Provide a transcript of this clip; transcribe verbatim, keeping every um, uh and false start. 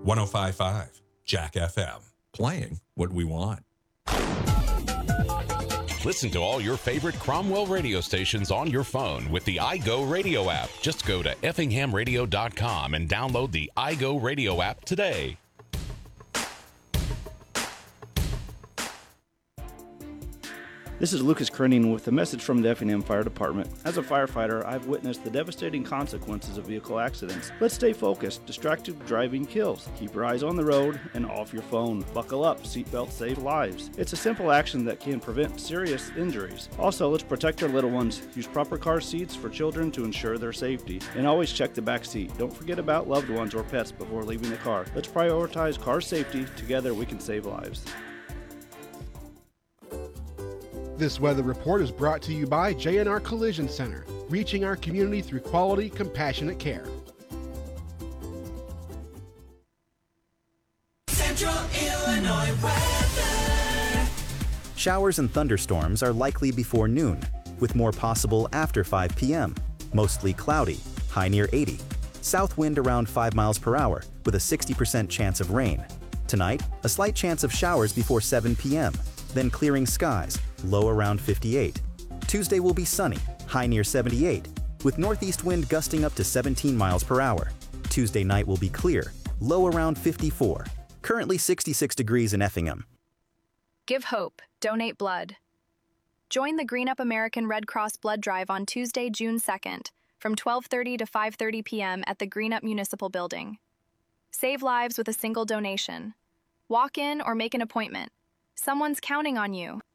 one oh five point five Jack F M. Playing what we want. Listen to all your favorite Cromwell radio stations on your phone with the iGo Radio app. Just go to effingham radio dot com and download the iGo Radio app today. This is Lucas Krenning with a message from the Effingham Fire Department. As a firefighter, I've witnessed the devastating consequences of vehicle accidents. Let's stay focused. Distracted driving kills. Keep your eyes on the road and off your phone. Buckle up. Seatbelts save lives. It's a simple action that can prevent serious injuries. Also, let's protect our little ones. Use proper car seats for children to ensure their safety. And always check the back seat. Don't forget about loved ones or pets before leaving the car. Let's prioritize car safety. Together, we can save lives. This weather report is brought to you by J and R Collision Center, reaching our community through quality, compassionate care. Central Illinois weather. Showers and thunderstorms are likely before noon, with more possible after five p.m. Mostly cloudy, high near eighty. South wind around five miles per hour, with a sixty percent chance of rain. Tonight, a slight chance of showers before seven p.m., then clearing skies, low around fifty-eight. Tuesday will be sunny, high near seventy-eight, with northeast wind gusting up to seventeen miles per hour. Tuesday night will be clear, low around fifty-four. Currently sixty-six degrees in Effingham. Give hope. Donate blood. Join the Green Up American Red Cross Blood Drive on Tuesday, June second, from twelve thirty to five thirty p.m. at the Green Up Municipal Building. Save lives with a single donation. Walk in or make an appointment. Someone's counting on you.